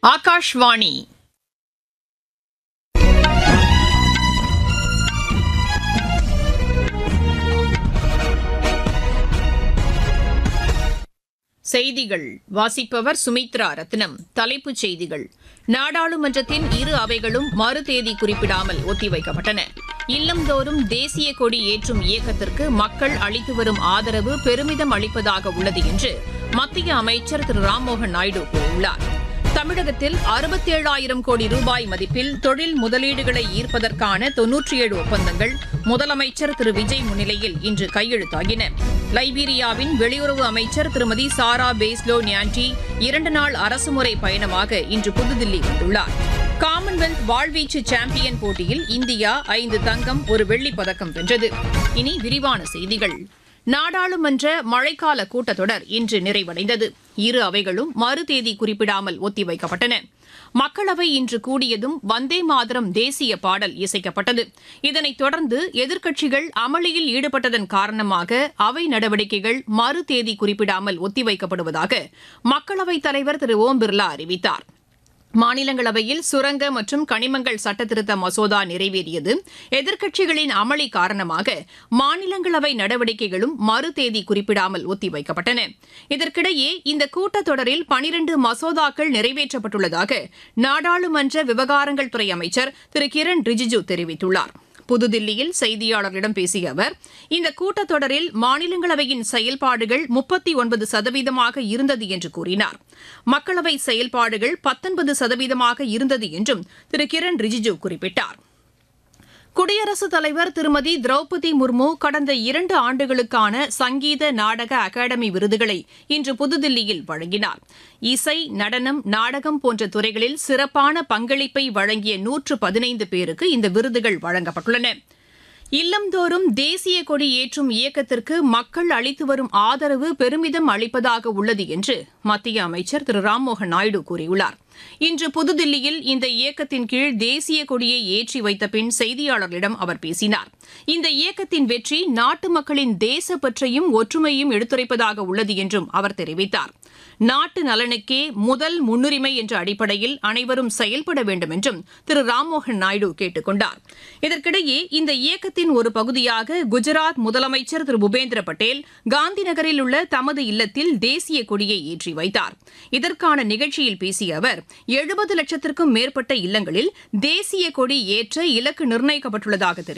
ஆகாஷ்வாணி செய்திகள் வாசிப்பவர் சுமித்ரா ரத்னம். தலைப்புச் செய்திகள்: நாடாளுமன்றத்தின் இரு அவைகளும் மறுதேதி குறிப்பிடாமல் ஒத்திவைக்கப்பட்டன. இல்லந்தோறும் தேசிய கொடி ஏற்றும் இயக்கத்திற்கு மக்கள் அளித்து வரும் ஆதரவு பெருமிதம் அளிப்பதாக உள்ளது என்று மத்திய அமைச்சர் திரு ராம்மோகன் நாயுடு கூறியுள்ளார். தமிழகத்தில் 67,000 கோடி ரூபாய் மதிப்பில் தொழில் முதலீடுகளை ஈர்ப்பதற்கான 97 ஒப்பந்தங்கள் முதலமைச்சர் திரு விஜய் முன்னிலையில் இன்று கையெழுத்தாகின. லைபீரியாவின் வெளியுறவு அமைச்சர் திருமதி சாரா பேஸ்லோ ஞான்டி 2 நாள் அரசுமுறை பயணமாக இன்று புதுதில்லி வந்துள்ளார். காமன்வெல்த் வாழ்வீச்சு சாம்பியன் போட்டியில் இந்தியா 5 தங்கம், 1 வெள்ளிப் பதக்கம் வென்றது. இனி விரிவான செய்திகள். நாடாளுமன்ற மழைக்கால கூட்டத்தொடர் இன்று நிறைவடைந்தது. இரு அவைகளும் மறுதேதி குறிப்பிடாமல் ஒத்திவைக்கப்பட்டன. மக்களவை இன்று கூடியதும் வந்தே மாதரம் தேசிய பாடல் இசைக்கப்பட்டது. இதனைத் தொடர்ந்து எதிர்க்கட்சிகள் அமளியில் ஈடுபட்டதன் காரணமாக அவை நடவடிக்கைகள் மறுதேதி குறிப்பிடாமல் ஒத்திவைக்கப்படுவதாக மக்களவைத் தலைவர் திரு ஓம் பிர்லா அறிவித்தார். மாநிலங்களவையில் சுரங்க மற்றும் கனிமங்கள் சட்டத்திருத்த மசோதா நிறைவேறியது. எதிர்க்கட்சிகளின் அமளி காரணமாக மாநிலங்களவை நடவடிக்கைகளும் மறுதேதி குறிப்பிடாமல் ஒத்திவைக்கப்பட்டன. இதற்கிடையே இந்த கூட்டத்தொடரில் 12 மசோதாக்கள் நிறைவேற்றப்பட்டுள்ளதாக நாடாளுமன்ற விவகாரங்கள் துறை அமைச்சர் திரு கிரண் ரிஜிஜு தெரிவித்துள்ளார். புதுதில்லியில் செய்தியாளர்களிடம் பேசிய அவர், இந்த கூட்டத்தொடரில் மாநிலங்களவையின் செயல்பாடுகள் 39% இருந்தது என்று கூறினார். மக்களவை செயல்பாடுகள் 19% இருந்தது என்றும் திரு கிரண் ரிஜிஜு குறிப்பிட்டார். குடியரசுத் தலைவர் திருமதி திரௌபதி முர்மு கடந்த 2 ஆண்டுகளுக்கான சங்கீத நாடக அகாடமி விருதுகளை இன்று புதுதில்லியில் வழங்கினார். இசை, நடனம், நாடகம் போன்ற துறைகளில் சிறப்பான பங்களிப்பை வழங்கிய 115 பேருக்கு இந்த விருதுகள் வழங்கப்பட்டுள்ளன. இல்லந்தோறும் தேசிய கொடி ஏற்றும் இயக்கத்திற்கு மக்கள் அளித்து வரும் ஆதரவு பெருமிதம் அளிப்பதாக உள்ளது என்று மத்திய அமைச்சர் திரு ராம்மோகன் நாயுடு கூறியுள்ளார். இன்று புதுதில்லியில் இந்த இயக்கத்தின் கீழ் தேசிய கொடியை ஏற்றி வைத்த பின் செய்தியாளர்களிடம் அவர் பேசினார். இந்த இயக்கத்தின் வெற்றி நாட்டு மக்களின் தேசப்பற்றையும் ஒற்றுமையும் எடுத்துரைப்பதாக உள்ளது என்றும் அவர் தெரிவித்தார். நாட்டு நலனுக்கே முதல் முன்னுரிமை என்ற அடிப்படையில் அனைவரும் செயல்பட வேண்டும் என்றும் திரு ராம்மோகன் நாயுடு கேட்டுக் கொண்டார். இதற்கிடையே இந்த இயக்கத்தின் ஒரு பகுதியாக குஜராத் முதலமைச்சர் திரு பூபேந்திர பட்டேல் காந்தி நகரில் உள்ள தமது இல்லத்தில் தேசிய கொடியை ஏற்றி வைத்தார். இதற்கான நிகழ்ச்சியில் பேசிய அவர், 70 லட்சத்திற்கும் மேற்பட்ட இல்லங்களில் தேசிய கொடி ஏற்ற இலக்கு நிர்ணயிக்கப்பட்டுள்ளதாக தெரிவித்தார்.